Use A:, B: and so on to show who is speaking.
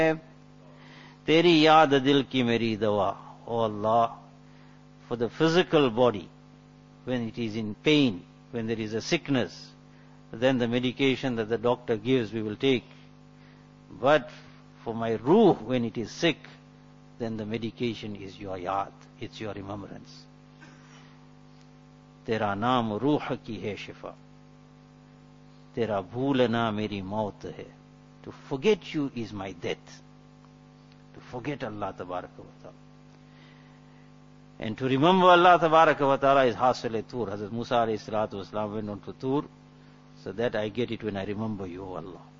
A: Teri yaad dil ki meri dawa. Oh Allah, for the physical body, when it is in pain, when there is a sickness, then the medication that the doctor gives we will take. But for my ruh, when it is sick, then the medication is your yaad, it's your remembrance. Tera naam ruh ki hai shifa. Tera bhoolana meri maut hai. To forget you is my death. To forget Allah Tabaraka wa Ta'ala. And to remember Allah Tabaraka wa Ta'ala is hasil Tur. Hazrat Musa alayhi salatu wasalam went on to Tur. So that I get it when I remember you, O Allah.